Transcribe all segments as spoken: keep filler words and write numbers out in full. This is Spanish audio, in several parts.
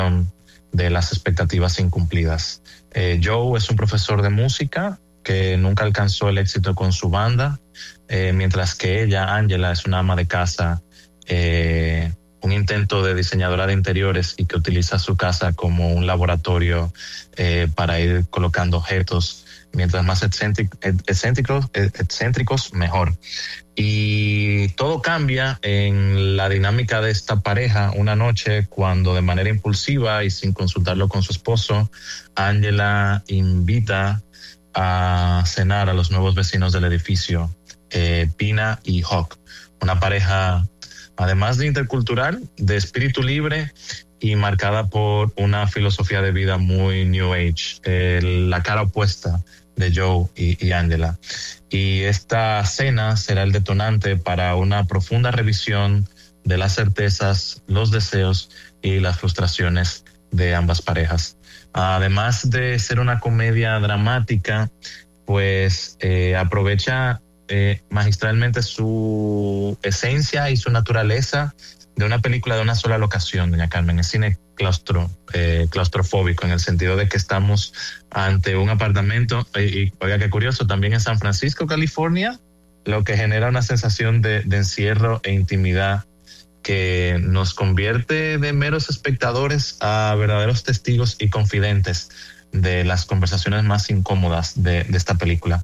de las expectativas incumplidas. Eh, Joe es un profesor de música que nunca alcanzó el éxito con su banda, eh, mientras que ella, Angela, es una ama de casa, eh, un intento de diseñadora de interiores y que utiliza su casa como un laboratorio eh, para ir colocando objetos. Mientras más excéntricos, excéntricos, mejor. Y todo cambia en la dinámica de esta pareja una noche cuando de manera impulsiva y sin consultarlo con su esposo, Angela invita a cenar a los nuevos vecinos del edificio, eh, Pina y Hawk, una pareja además de intercultural, de espíritu libre y marcada por una filosofía de vida muy New Age, eh, la cara opuesta de Joe y, y Angela. Y esta cena será el detonante para una profunda revisión de las certezas, los deseos y las frustraciones de ambas parejas. Además de ser una comedia dramática, pues eh, aprovecha eh, magistralmente su esencia y su naturaleza de una película de una sola locación, doña Carmen. Es cine claustro, eh, claustrofóbico, en el sentido de que estamos ante un apartamento, y, y oiga qué curioso, también en San Francisco, California, lo que genera una sensación de, de encierro e intimidad que nos convierte de meros espectadores a verdaderos testigos y confidentes de las conversaciones más incómodas de, de esta película.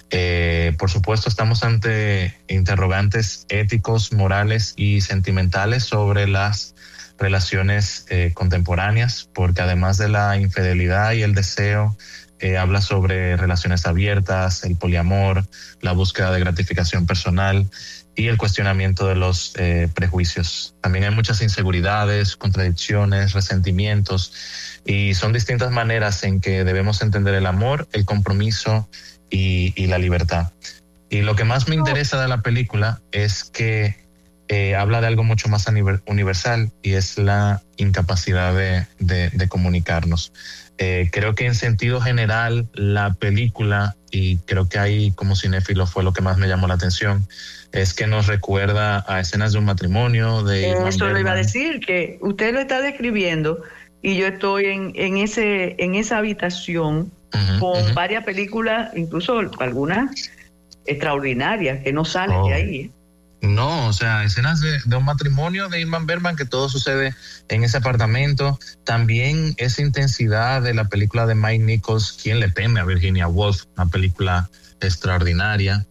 Eh, por supuesto, estamos ante interrogantes éticos, morales y sentimentales sobre las relaciones eh, contemporáneas, porque además de la infidelidad y el deseo, eh, habla sobre relaciones abiertas, el poliamor, la búsqueda de gratificación personal y el cuestionamiento de los eh, prejuicios. También hay muchas inseguridades, contradicciones, resentimientos, y son distintas maneras en que debemos entender el amor, el compromiso y, y la libertad. Y lo que más me interesa de la película es que eh, habla de algo mucho más universal, y es la incapacidad de, de, de comunicarnos. Eh, creo que en sentido general la película, y creo que ahí como cinéfilo fue lo que más me llamó la atención, es que nos recuerda a escenas de un matrimonio. De Eso le iba a decir, que usted lo está describiendo y yo estoy en, en, ese, en esa habitación uh-huh, con uh-huh. varias películas, incluso algunas extraordinarias que no salen oh. de ahí. No, o sea, escenas de, de un matrimonio de Ingmar Bergman, que todo sucede en ese apartamento. También esa intensidad de la película de Mike Nichols, ¿Quién le teme a Virginia Woolf? Una película extraordinaria.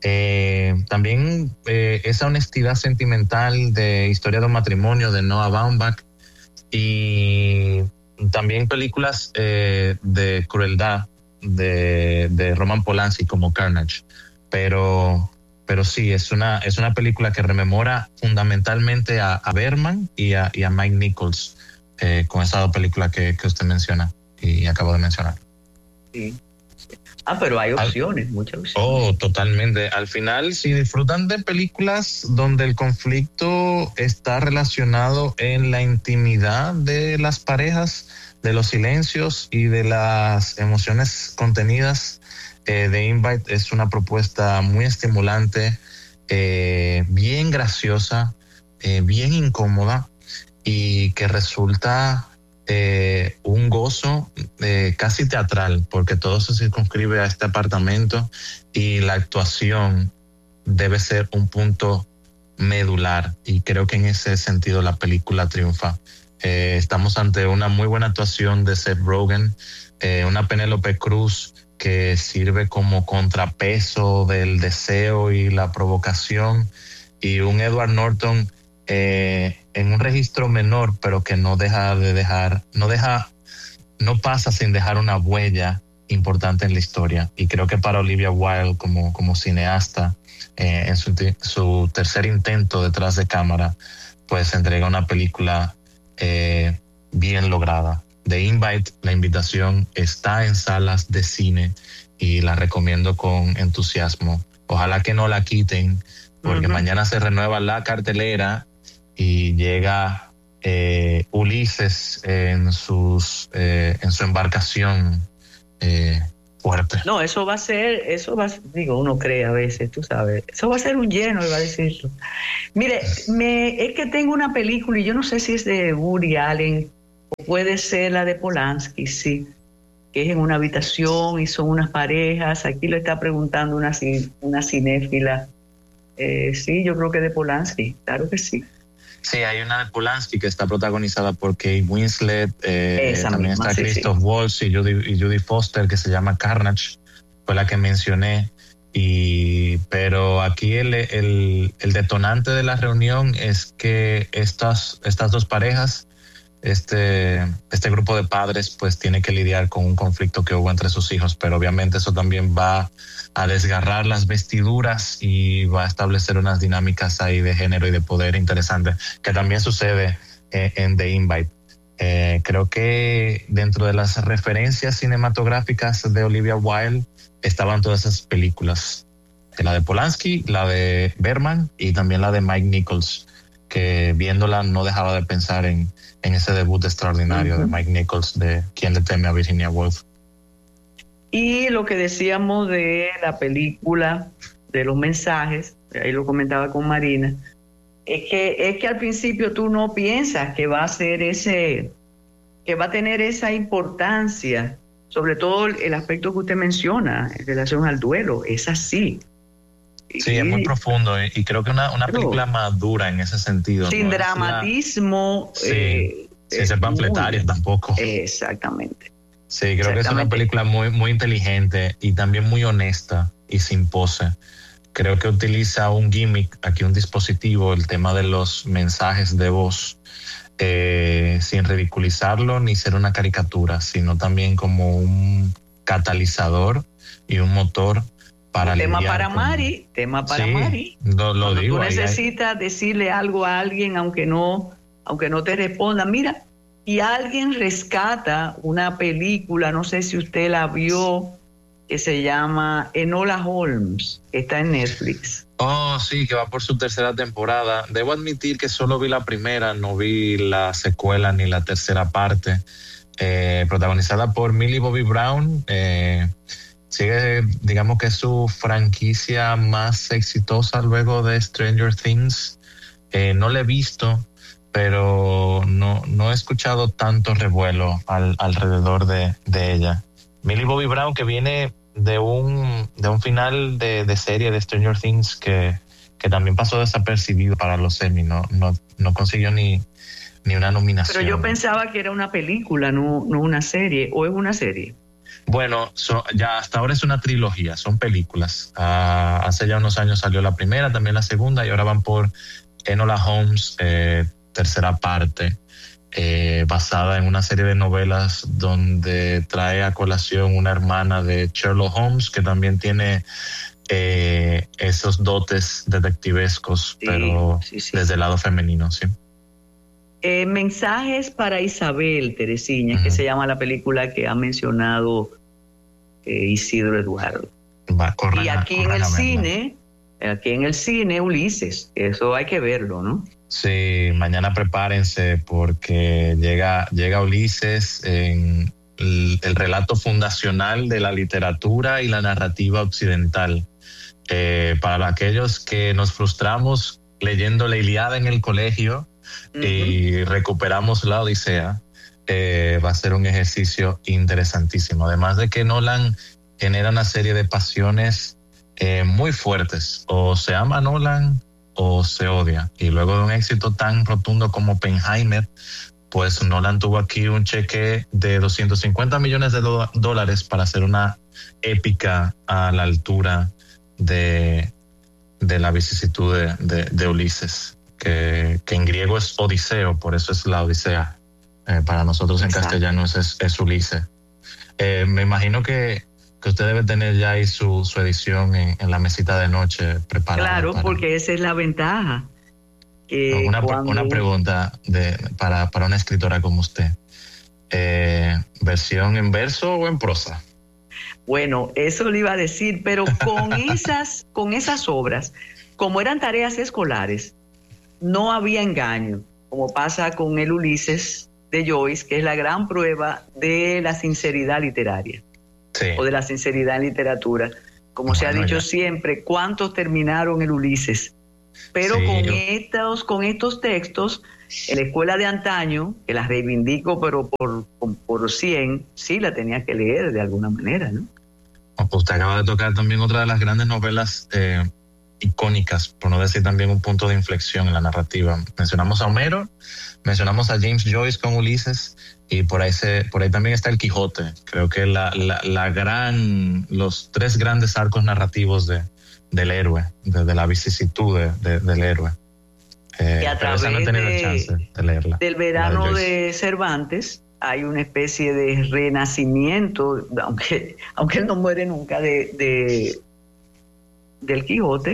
Eh, también eh, esa honestidad sentimental de Historia de un matrimonio de Noah Baumbach, y también películas eh, de crueldad de, de Roman Polanski como Carnage. Pero... Pero sí, es una, es una película que rememora fundamentalmente a, a Bergman y a, y a Mike Nichols, eh, con esa película que, que usted menciona y acabo de mencionar. Sí. Ah, pero hay opciones, Al, muchas opciones. Oh, totalmente. Al final, si disfrutan de películas donde el conflicto está relacionado en la intimidad de las parejas, de los silencios y de las emociones contenidas, Eh, The Invite es una propuesta muy estimulante, eh, bien graciosa, eh, bien incómoda, y que resulta eh, un gozo eh, casi teatral, porque todo se circunscribe a este apartamento y la actuación debe ser un punto medular, y creo que en ese sentido la película triunfa. Eh, estamos ante una muy buena actuación de Seth Rogen, eh, una Penélope Cruz que sirve como contrapeso del deseo y la provocación, y un Edward Norton eh, en un registro menor, pero que no deja de dejar, no deja, no pasa sin dejar una huella importante en la historia. Y creo que para Olivia Wilde como, como cineasta, eh, en su, su tercer intento detrás de cámara, pues entrega una película eh, bien lograda. The Invite, la invitación, está en salas de cine y la recomiendo con entusiasmo. Ojalá que no la quiten, porque uh-huh. mañana se renueva la cartelera y llega eh, Ulises en sus eh, en su embarcación eh, fuerte. No, eso va a ser, eso va a ser, digo, uno cree a veces, tú sabes, eso va a ser un lleno, iba a decirlo. Mire, me, es que tengo una película y yo no sé si es de Woody Allen, O puede ser la de Polanski, sí, que es en una habitación y son unas parejas. Aquí lo está preguntando una, una cinéfila. Eh, sí, yo creo que de Polanski, claro que sí. Sí, hay una de Polanski que está protagonizada por Kate Winslet, eh, también misma, está sí, Christoph sí. Waltz y Judy, y Judy Foster, que se llama Carnage, fue la que mencioné. Y, pero aquí el, el, el detonante de la reunión es que estas, estas dos parejas, este, este grupo de padres, pues tiene que lidiar con un conflicto que hubo entre sus hijos, pero obviamente eso también va a desgarrar las vestiduras y va a establecer unas dinámicas ahí de género y de poder interesantes, que también sucede en, en The Invite. Eh, creo que dentro de las referencias cinematográficas de Olivia Wilde estaban todas esas películas, la de Polanski, la de Bergman y también la de Mike Nichols, que viéndola no dejaba de pensar en, en ese debut extraordinario uh-huh. de Mike Nichols de ¿Quién le teme a Virginia Woolf? Y lo que decíamos de la película, de los mensajes, ahí lo comentaba con Marina, es que, es que al principio tú no piensas que va a ser ese, que va a tener esa importancia, sobre todo el aspecto que usted menciona en relación al duelo, es así. Sí, y, es muy profundo y, y creo que una, una película madura en ese sentido. Sin ¿no? dramatismo. La, sí, eh, sin ser panfletaria tampoco. Exactamente. Sí, creo que es una película muy, muy inteligente y también muy honesta y sin pose. Creo que utiliza un gimmick, aquí un dispositivo, el tema de los mensajes de voz, eh, sin ridiculizarlo ni ser una caricatura, sino también como un catalizador y un motor para tema para con... Mari, tema para sí, Mari. Lo, lo digo, tú ahí, necesitas ahí. decirle algo a alguien, aunque no, aunque no te responda. Mira, y alguien rescata una película, no sé si usted la vio, que se llama Enola Holmes, que está en Netflix. Oh, sí, que va por su tercera temporada. Debo admitir que solo vi la primera, no vi la secuela ni la tercera parte. Eh, protagonizada por Millie Bobby Brown. Eh, sigue, digamos que es su franquicia más exitosa luego de Stranger Things. Eh, no la he visto, pero no, no he escuchado tanto revuelo al, alrededor de, de ella. Millie Bobby Brown, que viene de un, de un final de, de serie de Stranger Things que, que también pasó desapercibido para los Emmy, no, no, no consiguió ni, ni una nominación. Pero yo pensaba que era una película, no, no una serie, o es una serie. Bueno, so, ya hasta ahora es una trilogía, son películas. Uh, hace ya unos años salió la primera, también la segunda, y ahora van por Enola Holmes, eh, tercera parte, eh, basada en una serie de novelas donde trae a colación una hermana de Sherlock Holmes, que también tiene eh, esos dotes detectivescos, sí, pero sí, sí. desde el lado femenino, sí. Eh, mensajes para Isabel, Teresina, uh-huh. que se llama la película que ha mencionado eh, Isidro Eduardo. Va, corran, y aquí en el cine, aquí en el cine, Ulises, eso hay que verlo, ¿no? Sí, mañana prepárense porque llega, llega Ulises en el, el relato fundacional de la literatura y la narrativa occidental. Eh, para aquellos que nos frustramos leyendo la Ilíada en el colegio, uh-huh. y recuperamos la Odisea, eh, va a ser un ejercicio interesantísimo. Además de que Nolan genera una serie de pasiones eh, muy fuertes. O se ama a Nolan o se odia. Y luego de un éxito tan rotundo como Oppenheimer, pues Nolan tuvo aquí un cheque de doscientos cincuenta millones de do- dólares para hacer una épica a la altura de, de la vicisitud de, de, de Ulises. Que, que en griego es Odiseo, por eso es la Odisea. Eh, para nosotros en Exacto. castellano es, es, es Ulises. Eh, me imagino que, que usted debe tener ya ahí su, su edición en, en la mesita de noche preparada. Claro, para... porque esa es la ventaja. Que una, cuando... una pregunta de, para, para una escritora como usted. Eh, ¿Versión en verso o en prosa? Bueno, eso le iba a decir, pero con esas, con esas obras, como eran tareas escolares, no había engaño, como pasa con el Ulises de Joyce, que es la gran prueba de la sinceridad literaria, sí. o de la sinceridad en literatura. Como bueno, se ha dicho ya. siempre, ¿cuántos terminaron el Ulises? pero Sí. con estos, con estos textos, en la escuela de antaño, que las reivindico, pero por, por, por cien, sí la tenía que leer de alguna manera, ¿no? Oh, pues usted acaba de tocar también otra de las grandes novelas eh, icónicas, por no decir también un punto de inflexión en la narrativa. Mencionamos a Homero, mencionamos a James Joyce con Ulises, y por ahí se, por ahí también está el Quijote. Creo que la, la, la gran, los tres grandes arcos narrativos de, del héroe, de, de la vicisitud de, de, del héroe. Eh, Y a pero esa través no he tenido de- chance de leerla. Del la verano Joyce. de Cervantes hay una especie de renacimiento, aunque, aunque él no muere nunca, de, de del Quijote.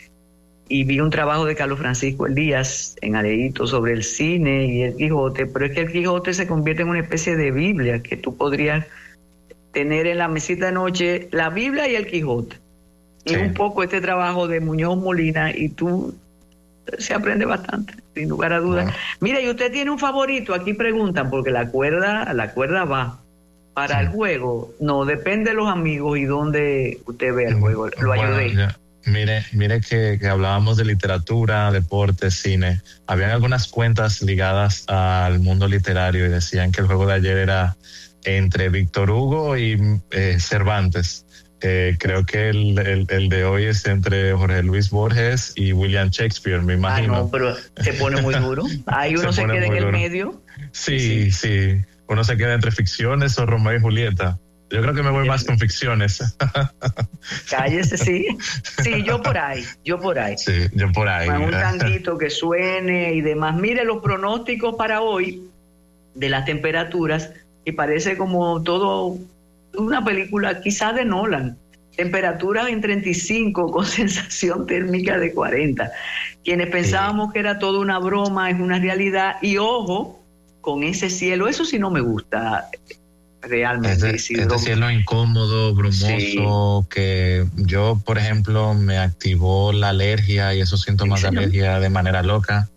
Y vi un trabajo de Carlos Francisco Elías en Aleíto sobre el cine y el Quijote, pero es que el Quijote se convierte en una especie de Biblia que tú podrías tener en la mesita de noche, la Biblia y el Quijote. Y Sí. un poco este trabajo de Muñoz Molina, y tú se aprende bastante, sin lugar a dudas. Bueno. Mira, y usted tiene un favorito, aquí preguntan, porque la cuerda, la cuerda va. Para Sí. el juego, no, depende de los amigos y dónde usted ve el juego. Lo Bueno, ayudé. ya. Mire, mire que, que hablábamos de literatura, deporte, cine. Habían algunas cuentas ligadas al mundo literario y decían que el juego de ayer era entre Víctor Hugo y eh, Cervantes. Eh, creo que el, el, el de hoy es entre Jorge Luis Borges y William Shakespeare, me Ah, imagino. no, pero se pone muy duro. Ahí uno Se se, pone queda en muy el duro. medio. Sí, sí. Uno se queda entre ficciones o Romeo y Julieta. Yo creo que me voy más con ficciones. Cállese, sí. Sí, yo por ahí, yo por ahí. Sí, yo por ahí. Con un tanguito que suene y demás. Mire los pronósticos para hoy de las temperaturas, y parece como todo una película quizás de Nolan. Temperaturas en treinta y cinco con sensación térmica de cuarenta. Quienes pensábamos que era toda una broma, es una realidad. Y ojo, con ese cielo, eso sí no me gusta realmente. Este, Isidro. este cielo incómodo, brumoso, Sí. que yo, por ejemplo, me activó la alergia y esos síntomas Sí, de señor. alergia de manera loca.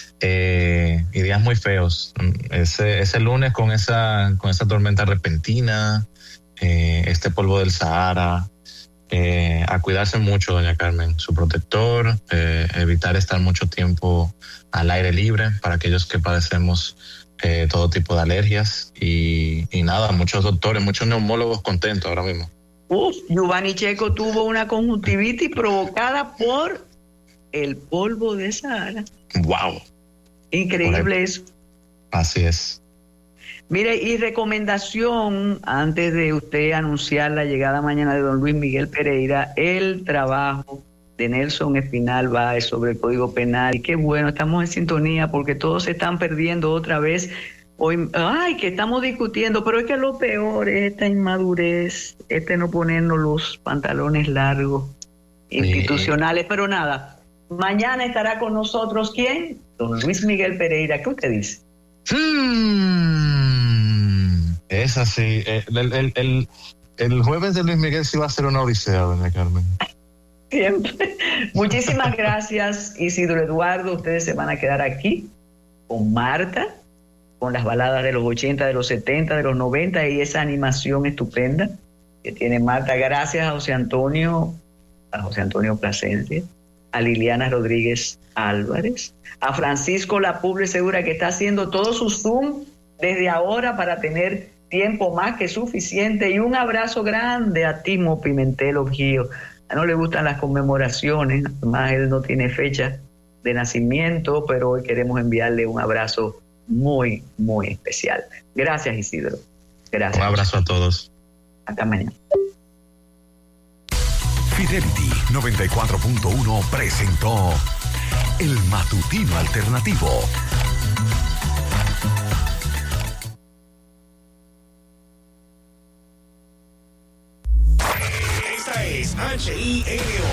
Eh, y días muy feos. Ese, ese lunes con esa, con esa tormenta repentina, eh, este polvo del Sahara. Eh, a cuidarse mucho, doña Carmen, su protector, eh, evitar estar mucho tiempo al aire libre para aquellos que padecemos eh, todo tipo de alergias y, y nada, muchos doctores, muchos neumólogos contentos ahora mismo. Uf, Giovanni Checo tuvo una conjuntivitis provocada por el polvo de Sahara. ¡Wow! Increíble Correcto. eso. Así es. Mire, y recomendación, antes de usted anunciar la llegada mañana de don Luis Miguel Pereira, el trabajo de Nelson Espinal Báez sobre el Código Penal. Y qué bueno, estamos en sintonía porque todos se están perdiendo otra vez. Hoy, ay, que estamos discutiendo, pero es que lo peor es esta inmadurez, este no ponernos los pantalones largos, institucionales, pero nada. Mañana estará con nosotros, ¿quién? Don Luis Miguel Pereira. ¿Qué usted dice? Hmm, es así. El, el, el, el jueves de Luis Miguel sí va a ser una odisea, doña Carmen. Siempre. Muchísimas gracias, Isidro Eduardo. Ustedes se van a quedar aquí con Marta, con las baladas de los ochenta, de los setenta, de los noventa y esa animación estupenda que tiene Marta. Gracias a José Antonio, a José Antonio Plasencia, a Liliana Rodríguez Álvarez, a Francisco Lapuble Segura, que está haciendo todo su Zoom desde ahora para tener tiempo más que suficiente, y un abrazo grande a Timo Pimentel Objío. A no le gustan las conmemoraciones, además él no tiene fecha de nacimiento, pero hoy queremos enviarle un abrazo muy, muy especial. Gracias, Isidro. Gracias. Un abrazo a todos. Hasta mañana. Fidelity noventa y cuatro punto uno presentó El Matutino Alternativo. Esta es H I N O.